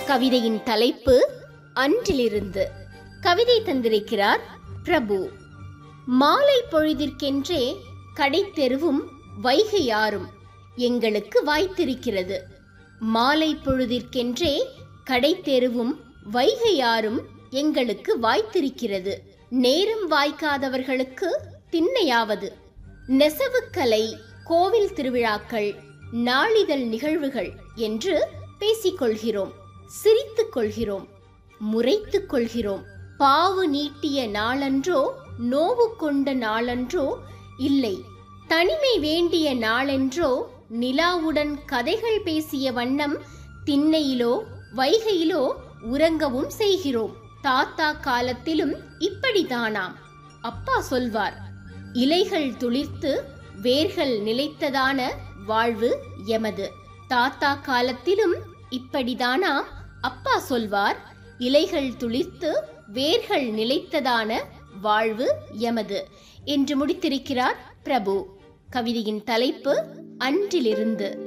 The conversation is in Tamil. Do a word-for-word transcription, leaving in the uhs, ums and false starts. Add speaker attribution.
Speaker 1: கவிதையின் தலைப்பு அன்றிலிருந்து. கவிதை தந்திருக்கிறார் பிரபு. மாலை பொழுதிற்கென்றே கடைத்தெருவும் வைகையாறும் எங்களுக்கு வாய்த்திருக்கிறது. மாலை பொழுதிற்கென்றே கடைத்தெருவும் வைகையாறும் எங்களுக்கு வாய்த்திருக்கிறது. நேரம் வாய்க்காதவர்களுக்கு திண்ணையாவது. நெசவுக்கலை, கோவில் திருவிழாக்கள், நாளிதழ் நிகழ்வுகள் என்று பேசிக்கொள்கிறோம், சிரித்துக் கொள்கிறோம், முறைத்துக் கொள்கிறோம். பாவு நீட்டிய நாளன்றோ, நோவு கொண்ட நாளன்றோ, இல்லை தனிமை வேண்டிய நாளென்றோ, நிலாவுடன் கதைகள் பேசிய வண்ணம் திண்ணையிலோ வைகையிலோ உறங்கவும் செய்கிறோம். தாத்தா காலத்திலும் இப்படித்தானாம். அப்பா சொல்வார், இலைகள் துளிர்த்து வேர்கள் நிலைத்ததான வாழ்வு எமது. தாத்தா காலத்திலும் இப்படிதானாம். அப்பா சொல்வார், இலைகள் துளிர்த்து வேர்கள் நிலைத்ததான வாழ்வு எமது என்று முடித்திருக்கிறார் பிரபு. கவிதையின் தலைப்பு அன்றிலிருந்து.